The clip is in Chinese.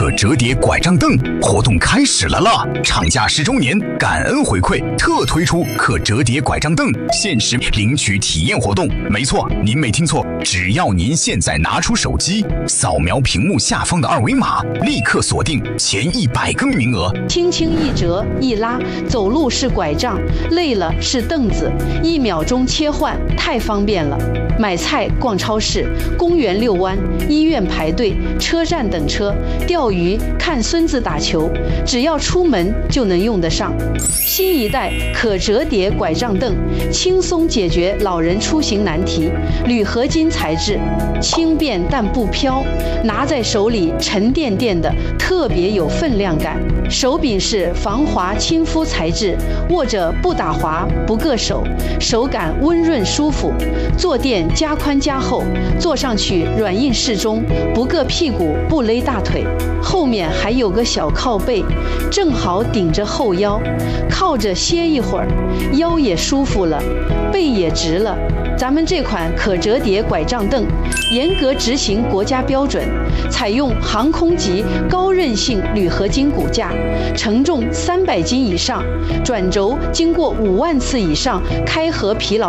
可折叠拐杖凳活动开始了啦！厂家10周年感恩回馈，特推出可折叠拐杖凳限时领取体验活动。没错，您没听错，只要您现在拿出手机，扫描屏幕下方的2维码，立刻锁定前100个名额。 轻轻一折一拉，走路是拐杖，累了是凳子，1秒钟切换，太方便了。买菜、逛超市、公园遛弯、医院排队、车站等车、钓鱼、看孙子打球，只要出门就能用得上。新一代可折叠拐杖凳，轻松解决老人出行难题。铝合金材质，轻便但不飘，拿在手里沉甸甸的，特别有分量感。手柄是防滑亲肤材质，握着不打滑不硌手，手感温润舒服。坐垫加宽加厚，坐上去软硬适中，不硌屁股不勒大腿。后面还有个小靠背，正好顶着后腰，靠着歇一会儿，腰也舒服了，背也直了。咱们这款可折叠拐杖凳严格执行国家标准，采用航空级高韧性铝合金骨架，承重300斤以上，转轴经过5万次以上开合疲劳